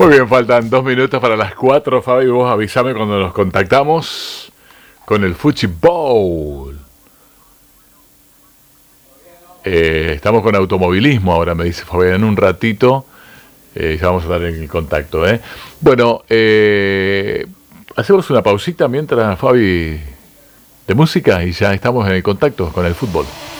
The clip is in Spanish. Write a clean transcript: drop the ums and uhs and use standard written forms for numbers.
Muy bien, faltan 2 minutos para las 4, Fabi. Vos avísame cuando nos contactamos con el Fuchi Bowl. Estamos con automovilismo ahora, me dice Fabián, en un ratito. Ya vamos a estar en contacto. Bueno, hacemos una pausita mientras, Fabi, de música y ya estamos en el contacto con el fútbol.